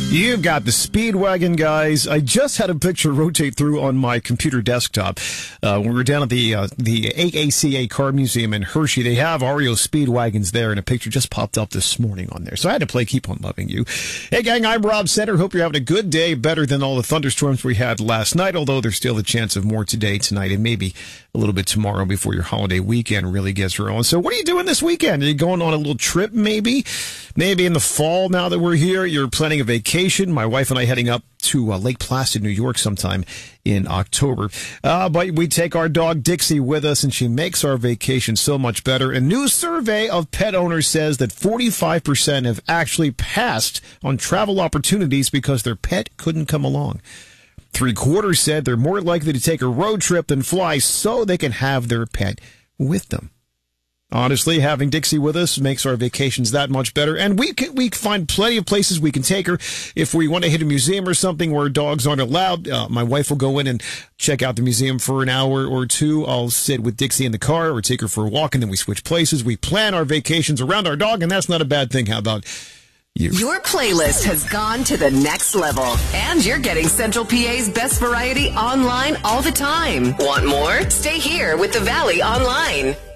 You've got the Speedwagon, guys. I just had a picture rotate through on my computer desktop. When we were down at the AACA Car Museum in Hershey, they have REO Speedwagons there, and a picture just popped up this morning on there. So I had to play Keep On Loving You. Hey, gang, I'm Rob Center. Hope you're having a good day, better than all the thunderstorms we had last night, although there's still a chance of more today, tonight, and maybe a little bit tomorrow before your holiday weekend really gets rolling. So what are you doing this weekend? Are you going on a little trip, maybe? Maybe in the fall, now that we're here, you're planning a vacation. My wife and I heading up to Lake Placid, New York sometime in October. But we take our dog Dixie with us, and she makes our vacation so much better. A new survey of pet owners says that 45% have actually passed on travel opportunities because their pet couldn't come along. 3/4 said they're more likely to take a road trip than fly so they can have their pet with them. Honestly, having Dixie with us makes our vacations that much better, and we find plenty of places we can take her. If we want to hit a museum or something where dogs aren't allowed, my wife will go in and check out the museum for an hour or two. I'll sit with Dixie in the car or take her for a walk, and then we switch places. We plan our vacations around our dog, and that's not a bad thing. How about you? Your playlist has gone to the next level, and you're getting Central PA's best variety online all the time. Want more? Stay here with the Valley Online.